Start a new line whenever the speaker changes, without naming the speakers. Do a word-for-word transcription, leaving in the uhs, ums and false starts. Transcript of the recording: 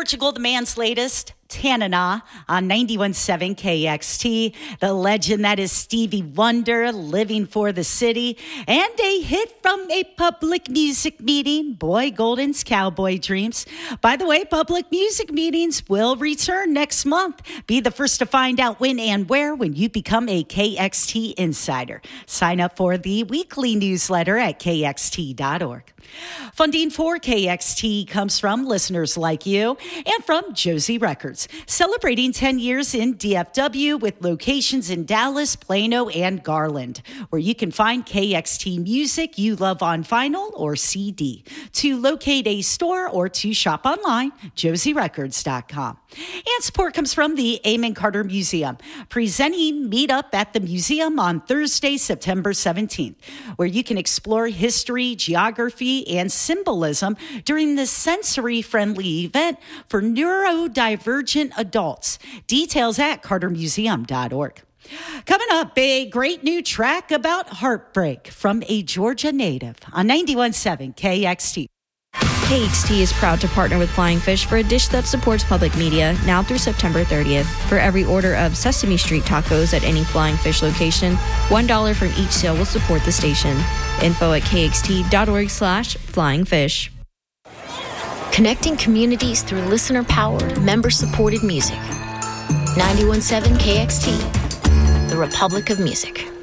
Portugal the Man's latest, Tanana, on ninety-one point seven K X T. The legend that is Stevie Wonder, Living for the City, and a hit from a public music meeting, Boy Golden's Cowboy Dreams. By the way, public music meetings will return next month. Be the first to find out when and where when you become a K X T insider. Sign up for the weekly newsletter at K X T dot org. Funding for K X T comes from listeners like you and from Josie Records, celebrating ten years in D F W with locations in Dallas, Plano, and Garland, where you can find K X T music you love on vinyl or C D. To locate a store or to shop online, josie records dot com. And support comes from the Amon Carter Museum, presenting Meet Up at the Museum on Thursday, September seventeenth, where you can explore history, geography, and symbolism during this sensory-friendly event for neurodivergent adults. Details at carter museum dot org. Coming up, a great new track about heartbreak from a Georgia native on ninety-one point seven K X T.
K X T is proud to partner with Flying Fish for a dish that supports public media now through September thirtieth. For every order of Sesame Street tacos at any Flying Fish location, one dollar from each sale will support the station. Info at K X T dot org slash flying fish.
Connecting communities through listener-powered, member-supported music. ninety-one point seven K X T, the Republic of Music.